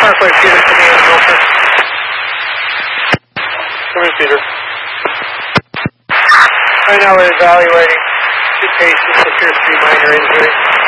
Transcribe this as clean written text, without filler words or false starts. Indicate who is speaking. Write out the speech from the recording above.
Speaker 1: Parkway, Peter, to me in Milford. Come in, Peter. Right now we're evaluating 2 patients with tier 3 minor injury.